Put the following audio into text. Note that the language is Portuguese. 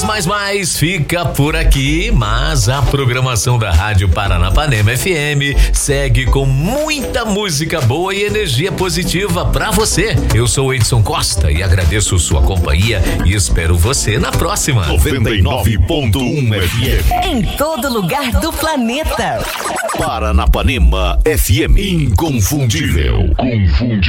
mais fica por aqui, mas a programação da Rádio Paranapanema FM segue com muita música boa e energia positiva pra você. Eu sou Edson Costa e agradeço sua companhia e espero você na próxima. 99.1 FM. Em todo lugar do planeta. Paranapanema FM. Inconfundível.